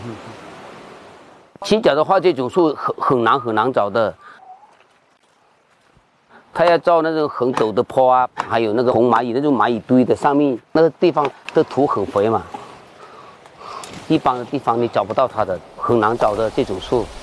青角的话，这种树很难找的。它要照那种很陡的坡啊，还有那个红蚂蚁那种蚂蚁堆的上面那个地方的土很肥嘛，一般的地方你找不到它的，很难找的这种树。